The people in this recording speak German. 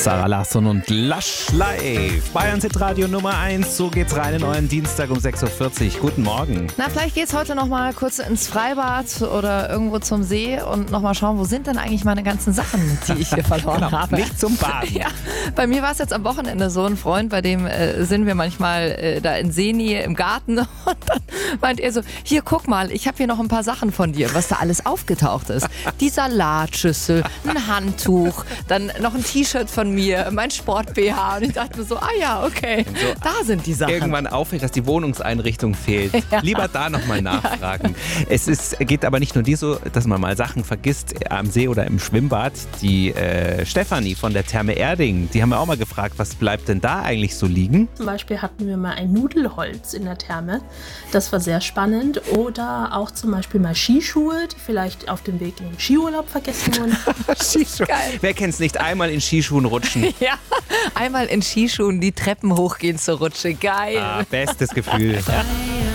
Sarah Larsson und Lush Live. Bayern Hit Radio Nummer 1. So geht's rein in euren Dienstag um 6.40 Uhr. Guten Morgen. Na, vielleicht geht's heute noch mal kurz ins Freibad oder irgendwo zum See und noch mal schauen, wo sind denn eigentlich meine ganzen Sachen, die ich hier verloren habe. Nicht zum Baden. Ja, bei mir war es jetzt am Wochenende so ein Freund, bei dem sind wir manchmal da in Seenähe im Garten und dann meint er so, hier guck mal, ich habe hier noch ein paar Sachen von dir, was da alles aufgetaucht ist. Die Salatschüssel, ein Handtuch, dann noch ein T-Shirt von mir, mein Sport-BH und ich dachte mir so, ah ja, okay, So, da sind die Sachen. Irgendwann auffällt, dass die Wohnungseinrichtung fehlt. Ja. Lieber da nochmal nachfragen. Es geht aber nicht nur dir so, dass man mal Sachen vergisst am See oder im Schwimmbad. Die Stefanie von der Therme Erding, die haben wir auch mal gefragt, was bleibt denn da eigentlich so liegen? Zum Beispiel hatten wir mal ein Nudelholz in der Therme. Das war sehr spannend. Oder auch zum Beispiel mal Skischuhe, die vielleicht auf dem Weg in den Skiurlaub vergessen wurden. Skischuhe. Geil. Wer kennt's nicht? Einmal in Skischuhen rutschen. Ja, einmal in Skischuhen die Treppen hochgehen zur Rutsche, geil. Bestes Gefühl. Bayern